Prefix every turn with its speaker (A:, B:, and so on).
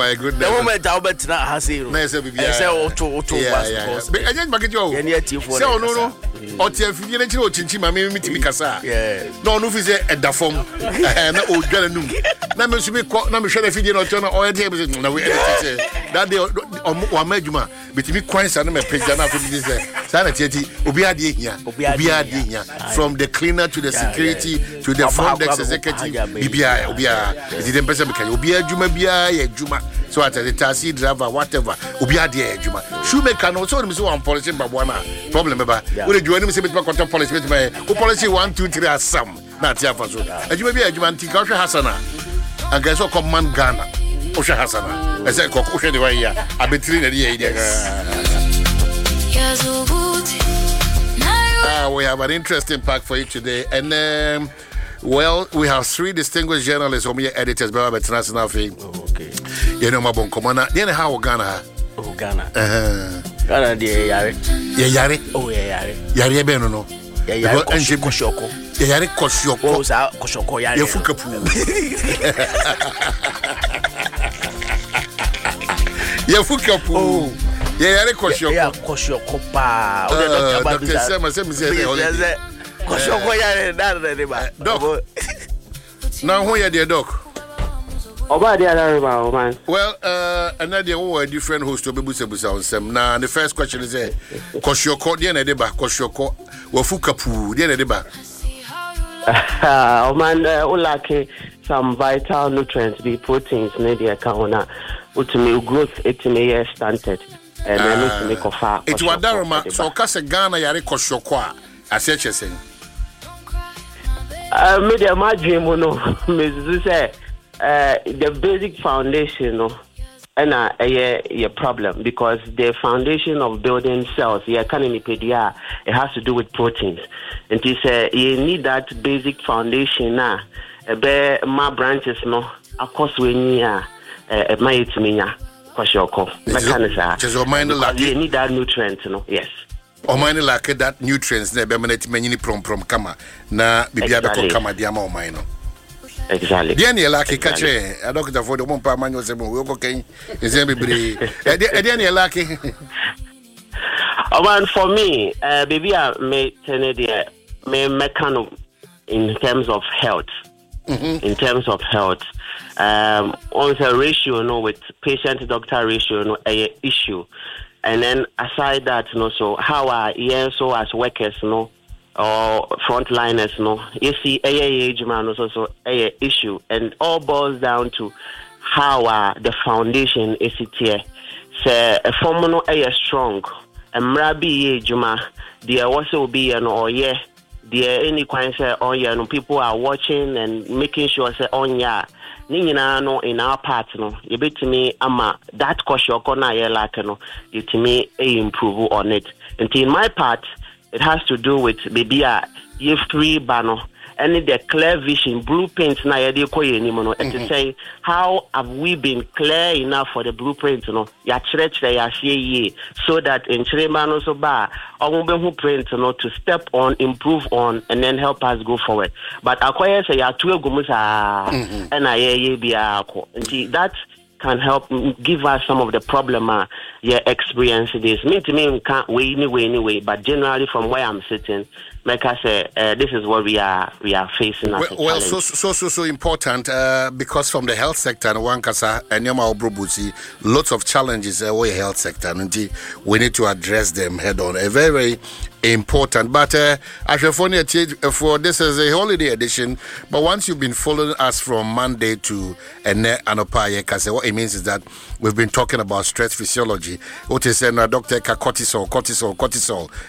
A: My goodness.
B: The moment I bet na hasiro.
A: Na say bibia.
B: I say auto
A: Yeah. I just back it you. Say no. O tie fidie na kire o chinchi ma me mitimi kasa.
B: Yeah.
A: No fi say edafom. Na o dware num. Na me so be na me hwe na fidie na o tell na o dey be na we say that day o ma adwuma bitimi kwan sa na me page na fidie say say na tieti obi ade hia. From the cleaner to the security to the front desk executive bibia obia it didn't person be obi adwuma bia ya adwuma. So at the taxi driver, whatever, Ubi Adia Juma. Shoemaker no so one policy babwana. Problem about we do any say control policy with my policy 1, 2, 3 as some. Not Yafaso. And you may be a Jumanti Kasha Hasana. And guess what command Ghana. Osha Hasana. I said Kokosha the way here. I've been treated the idea. We have an interesting pack for you today. And well, we have 3 distinguished journalists from here, editors, by international fame.
B: Okay.
A: You know, my bon commander. Then how Ghana?
B: Oh, Ghana. Ghana, dear Yari.
A: Yari?
B: Oh, Yari.
A: Yari Beno, no.
B: Yari Koshoko.
A: Yari Koshoko.
B: Oh, Koshoko Yari.
A: Yafukapu. Yafukapu. Yari Koshoko.
B: Yeah, Koshoko. Pa.
A: Dr. Sama said,
B: Koshoko Yari. Doc.
A: Now, who are the doc?
C: Oba the other man.
A: Well, another one different host to be busa. Now, the first question is Koshoko, the end deba, Koshoko, Wafukapu, the end deba.
C: Oh man, ulake some vital nutrients, be proteins, media kauna, ultimate growth, ultimate stunted, and then ultimate kofa.
A: It's what Daruma, so Kasa Ghana Yari Koshoko, as such as saying.
C: Media, my dream, no, Mrs. say. The basic foundation, and a problem because the foundation of building cells, it has to do with proteins. And you say you need that basic foundation now. My branches, no, of course, we need my minya, you need that nutrient, yes.
A: O mine like that nutrients, ne be many prom kama na bibia be kama diama o mine.
C: Exactly.
A: Diani laki kache. I don't get for the one pa manual sebo. We okay. Is everybody? Diani laki.
C: Oh man, for me, baby, I may turn the mechanic in terms of health. In terms of health, on the ratio, with patient-doctor ratio, a issue, and then aside that, so how are so as workers, or frontliners, you see age man also a issue, and all boils down to how the foundation is it here. So a formula strong, and mrabi juma, there also be an there any kind of people are watching and making sure say no in our part you bet to me ama that koshoko na you to me improve on it. And in my part, it has to do with maybe you free banner and the clear vision blueprint na and to say how have we been clear enough for the blueprint so that in Chiremano so ba who print to step on, improve on, and then help us go forward. But acquire say ya 2 gumusa and that can help give us some of the problem experience this. Me can't wait anyway, but generally from where I'm sitting, like I say, this is what we are facing as a challenge.
A: So important because from the health sector, lots of challenges in the health sector, and we need to address them head on. A very important. But for this is a holiday edition. But once you've been following us from Monday to Anopa, what it means is that we've been talking about stress physiology. What is Dr. cortisol.